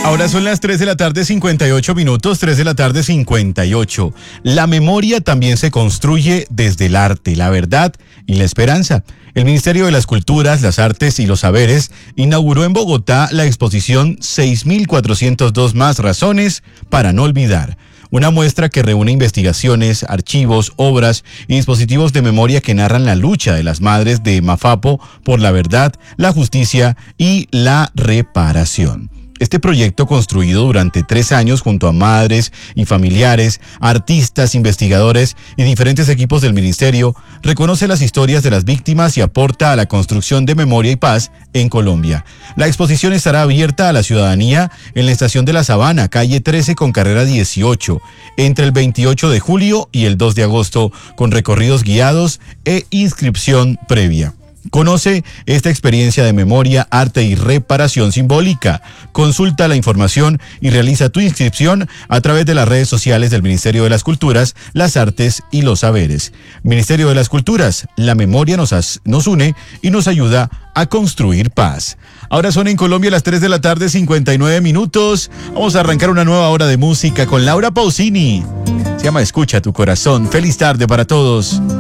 Ahora son las 3 de la tarde, 58 minutos, 3 de la tarde, 58. La memoria también se construye desde el arte, la verdad y la esperanza. El Ministerio de las Culturas, las Artes y los Saberes inauguró en Bogotá la exposición 6.402 más razones para no olvidar. Una muestra que reúne investigaciones, archivos, obras y dispositivos de memoria que narran la lucha de las madres de Mafapo por la verdad, la justicia y la reparación. Este proyecto, construido durante 3 años junto a madres y familiares, artistas, investigadores y diferentes equipos del ministerio, reconoce las historias de las víctimas y aporta a la construcción de memoria y paz en Colombia. La exposición estará abierta a la ciudadanía en la estación de La Sabana, calle 13 con carrera 18, entre el 28 de julio y el 2 de agosto, con recorridos guiados e inscripción previa. Conoce esta experiencia de memoria, arte y reparación simbólica. Consulta la información y realiza tu inscripción a través de las redes sociales del Ministerio de las Culturas, las Artes y los Saberes. Ministerio de las Culturas, la memoria nos une y nos ayuda a construir paz. Ahora son en Colombia las 3 de la tarde, 59 minutos. Vamos a arrancar una nueva hora de música con Laura Pausini. Se llama Escucha tu corazón. Feliz tarde para todos.